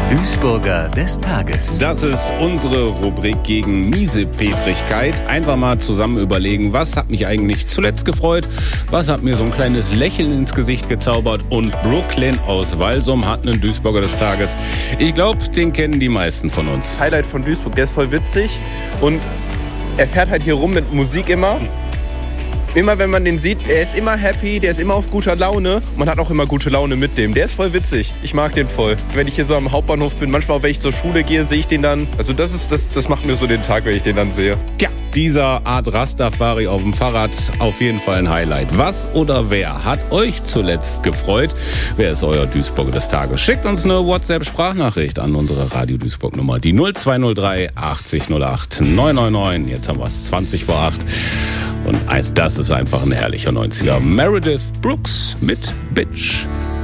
Duisburger des Tages. Das ist unsere Rubrik gegen Miesepetrigkeit. Einfach mal zusammen überlegen, was hat mich eigentlich zuletzt gefreut, was hat mir so ein kleines Lächeln ins Gesicht gezaubert, und Brooklyn aus Walsum hat einen Duisburger des Tages. Ich glaube, den kennen die meisten von uns. Highlight von Duisburg, der ist voll witzig und er fährt halt hier rum mit Musik immer. Immer wenn man den sieht, er ist immer happy, der ist immer auf guter Laune. Man hat auch immer gute Laune mit dem. Der ist voll witzig. Ich mag den voll. Wenn ich hier so am Hauptbahnhof bin, manchmal auch wenn ich zur Schule gehe, sehe ich den dann. Also das macht mir so den Tag, wenn ich den dann sehe. Tja, dieser Art Rastafari auf dem Fahrrad, auf jeden Fall ein Highlight. Was oder wer hat euch zuletzt gefreut? Wer ist euer Duisburger des Tages? Schickt uns eine WhatsApp-Sprachnachricht an unsere Radio Duisburg-Nummer, die 0203 80 08 999. Jetzt haben wir es 20 vor 8. Und das ist einfach ein herrlicher 90er. Meredith Brooks mit Bitch.